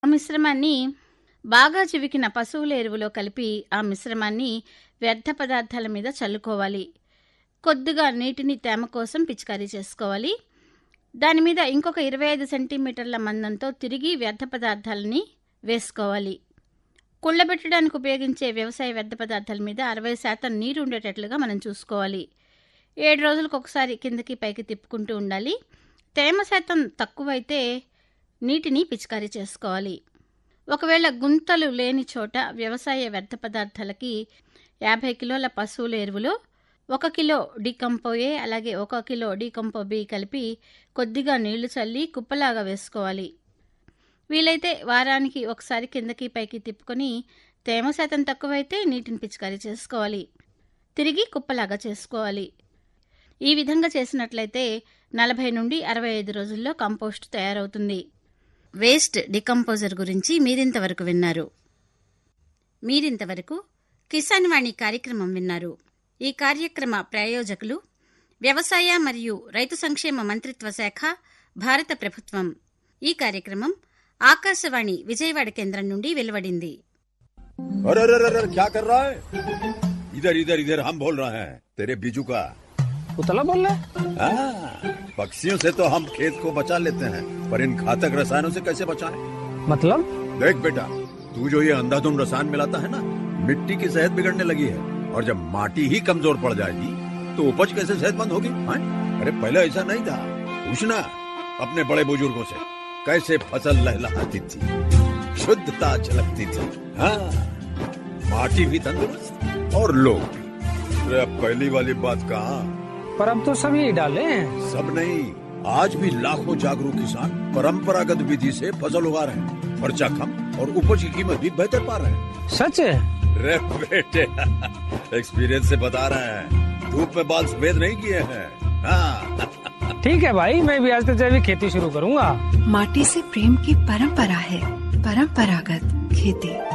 ఆ మిశ్రమాన్ని బాగా చివికిన పశువుల ఎరువులో కలిపి ఆ మిశ్రమాన్ని వ్యర్థ పదార్థాల మీద చల్లుకోవాలి. కొద్దిగా నీటిని తేమ కోసం పిచికారీ చేసుకోవాలి. దాని మీద ఇంకొక 25 సెంటీమీటర్ల మందంతో తిరిగి వ్యర్థ పదార్థాలని వేసుకోవాలి. కుళ్ళబెట్టడానికి ఉపయోగించే వ్యవసాయ వ్యర్థ పదార్థాల మీద 60% నీరు ఉండేటట్లుగా మనం చూసుకోవాలి. 7 రోజులకు ఒకసారి కిందకి పైకి తిప్పుకుంటూ ఉండాలి. తేమ శాతం తక్కువైతే నీటిని పిచికారీ చేసుకోవాలి. ఒకవేళ గుంతలు లేని చోట వ్యవసాయ వ్యర్థ పదార్థాలకి 50 కిలోల పశువుల ఎరువులో 1 కిలో డీకంపో-ఏ అలాగే 1 కిలో డీకంపో-బి కలిపి కొద్దిగా నీళ్లు చల్లి కుప్పలాగా వేసుకోవాలి. వీలైతే వారానికి ఒకసారి కిందకి పైకి తిప్పుకొని తేమ శాతం తక్కువైతే నీటిని పిచికారీ చేసుకోవాలి. తిరిగి కుప్పలాగా చేసుకోవాలి. ఈ విధంగా చేసినట్లయితే 40 నుండి 65 రోజుల్లో కంపోస్ట్ తయారవుతుంది. వేస్ట్ డికంపోజర్ గురించి మీరింతవరకు విన్నారు. కిసాన్ వాణి కార్యక్రమం విన్నారు. ఈ కార్యక్రమ ప్రాయోజకులు వ్యవసాయ మరియు రైతు సంక్షేమ మంత్రిత్వ శాఖ, భారత ప్రభుత్వం. ఈ కార్యక్రమం ఆకాశవాణి విజయవాడ కేంద్రం నుండి వెలువడింది. क्या कर रहा है? इधर इधर इधर हम बोल रहे हैं तेरे बीजू का उतला बोल रहा है? पक्षियों से तो हम खेत को बचा लेते हैं, पर इन घातक रसायनों से कैसे बचाएं? मतलब? देख बेटा, तू जो ये अंधाधुंध रसायन मिलाता है ना, मिट्टी की सेहत बिगड़ने लगी है। और जब माटी ही कमजोर पड़ जाएगी तो उपज कैसे सेहतमंद होगी? अरे पहले ऐसा नहीं था। पूछना अपने बड़े बुजुर्गों से, कैसे फसल लहलहाती थी, शुद्धता झलकती थी। हाँ, माटी भी तंदुरुस्त और लोग भी। अरे पहली वाली बात कहाँ? पर अब तो सब यही डाले हैं। सब नहीं, आज भी लाखों जागरूक किसान परंपरागत विधि से फसल उगा रहे हैं। खर्चा कम और उपज की कीमत भी बेहतर पा रहे हैं। सच है? रे बेटे, एक्सपीरियंस से बता रहे हैं। धूप में बाल सफेद नहीं किए हैं। हाँ। ठीक है भाई, मैं भी आज से जैविक खेती शुरू करूंगा। माटी से प्रेम की परंपरा है, परंपरागत खेती।